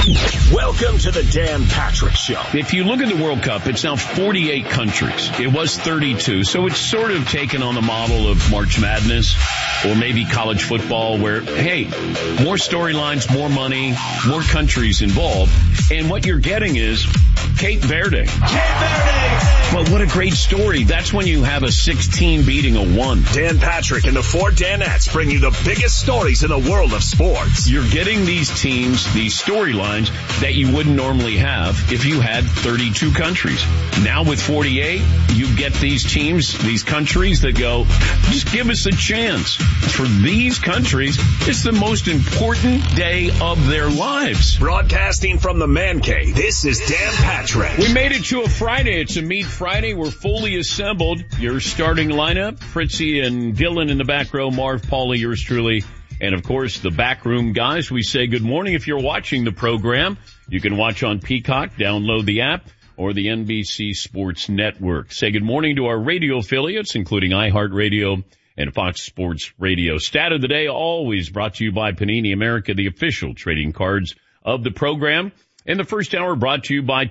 Welcome to the Dan Patrick Show. If you look at the World Cup, it's now 48 countries. It was 32, so it's sort of taken on the model of March Madness or maybe college football where, hey, more storylines, more money, more countries involved. And what you're getting is Cape Verde. Well, what a great story. That's when you have a 16 beating a 1. Dan Patrick and the four Danettes bring you the biggest stories in the world of sports. You're getting these teams, these storylines that you wouldn't normally have if you had 32 countries. Now with 48, you get these teams, these countries that go, just give us a chance. For these countries, it's the most important day of their lives. Broadcasting from the Man Cave, this is Dan Patrick. We made it to a Friday. It's a Meat Friday. We're fully assembled. Your starting lineup, Fritzy and Dylan in the back row, Marv, Paulie, yours truly, and of course the backroom guys. We say good morning. If you're watching the program, you can watch on Peacock, download the app, or the NBC Sports Network. Say good morning to our radio affiliates, including iHeartRadio and Fox Sports Radio. Stat of the day, always brought to you by Panini America, the official trading cards of the program. In the first hour, brought to you by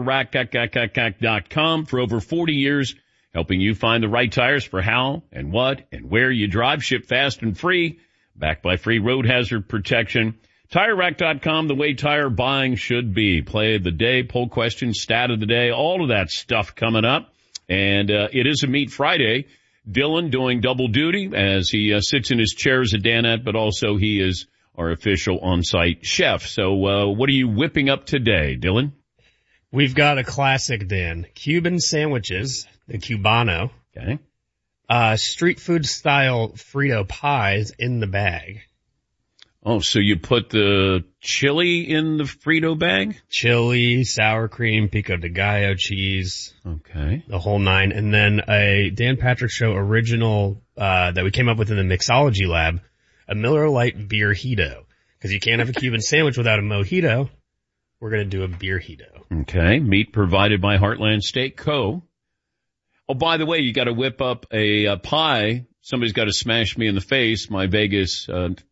TireRack.com for over 40 years, helping you find the right tires for how and what and where you drive. Ship fast and free, backed by free road hazard protection. TireRack.com, the way tire buying should be. Play of the day, poll question, stat of the day, all of that stuff coming up. And it is a Meat Friday. Dylan doing double duty as he sits in his chair as a Danette, but also he is our official on-site chef. So what are you whipping up today, Dylan? We've got a classic, Dan. Cuban sandwiches, the Cubano. Okay. Street food style Frito pies in the bag. Oh, so you put the chili in the Frito bag? Chili, sour cream, pico de gallo cheese. Okay. The whole nine. And then a Dan Patrick Show original that we came up with in the mixology lab, a Miller Lite Beerhito. Because you can't have a Cuban sandwich without a mojito. We're going to do a Beerhito. Okay. Meat provided by Heartland Steak Co. Oh, by the way, you got to whip up a pie. Somebody's got to smash me in the face. My Vegas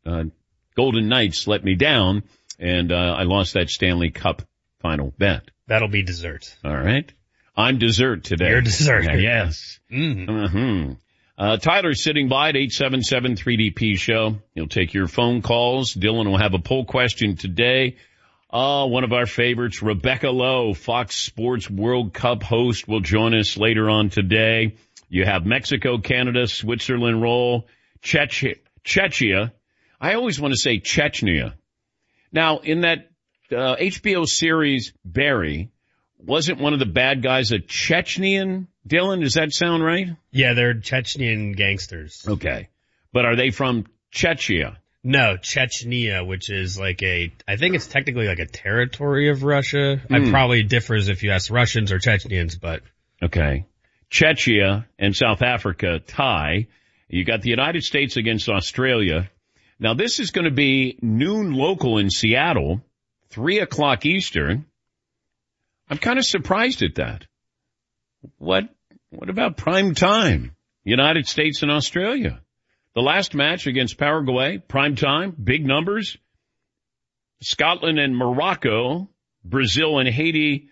Golden Knights let me down, and I lost that Stanley Cup final bet. That'll be dessert. All right. I'm dessert today. You're dessert. Yes. Mm-hmm. Tyler's sitting by at 877-3DP show. He'll take your phone calls. Dylan will have a poll question today. One of our favorites, Rebecca Lowe, Fox Sports World Cup host, will join us later on today. You have Mexico, Canada, Switzerland roll, Czechia. I always want to say Chechnya. Now, in that HBO series, Barry, wasn't one of the bad guys a Chechnyan? Dylan, does that sound right? Yeah, they're Chechnyan gangsters. Okay. But are they from Czechia? No, Chechnya, which is I think it's technically like a territory of Russia. It probably differs if you ask Russians or Chechnyans, but. Okay. Czechia and South Africa tie. You got the United States against Australia. Now, this is going to be noon local in Seattle, 3:00 Eastern. I'm kind of surprised at that. What about prime time? United States and Australia. The last match against Paraguay, prime time, big numbers. Scotland and Morocco, Brazil and Haiti,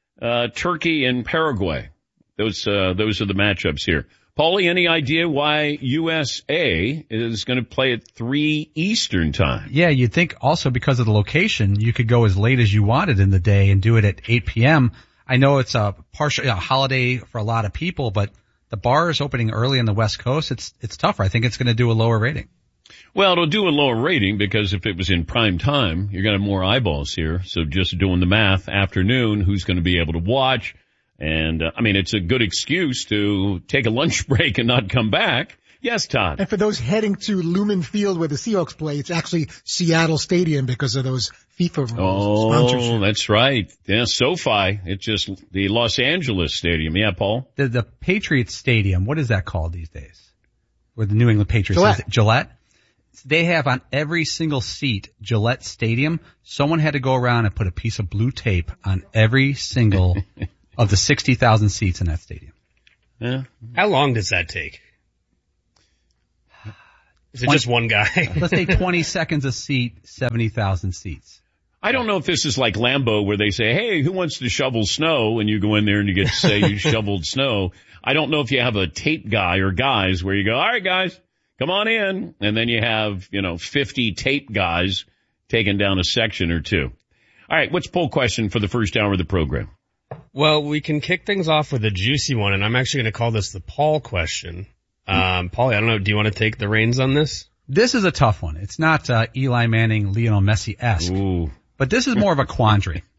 Turkey and Paraguay. Those are the matchups here. Paulie, any idea why USA is going to play at 3 Eastern time? Yeah, you'd think also because of the location, you could go as late as you wanted in the day and do it at 8 p.m. I know it's a partial holiday for a lot of people, but the bar is opening early on the West Coast. It's tougher. I think it's going to do a lower rating. Well, it'll do a lower rating because if it was in prime time, you're going to have more eyeballs here. So just doing the math, afternoon, who's going to be able to watch? And, it's a good excuse to take a lunch break and not come back. Yes, Todd. And for those heading to Lumen Field where the Seahawks play, it's actually Seattle Stadium because of those FIFA rules. Oh, that's right. Yeah, SoFi. It's just the Los Angeles Stadium. Yeah, Paul? The Patriots Stadium, what is that called these days? Where the New England Patriots. Gillette? They have on every single seat, Gillette Stadium, someone had to go around and put a piece of blue tape on every single of the 60,000 seats in that stadium. Yeah. How long does that take? Is it just one guy? Let's say 20 seconds a seat, 70,000 seats. I don't know if this is like Lambeau where they say, hey, who wants to shovel snow? And you go in there and you get to say you shoveled snow. I don't know if you have a tape guy or guys where you go, all right, guys, come on in. And then you have, 50 tape guys taking down a section or two. All right, what's poll question for the first hour of the program? Well, we can kick things off with a juicy one, and I'm actually going to call this the Paul question. Paulie, I don't know, do you want to take the reins on this? This is a tough one. It's not Eli Manning, Lionel Messi-esque. Ooh. But this is more of a quandary.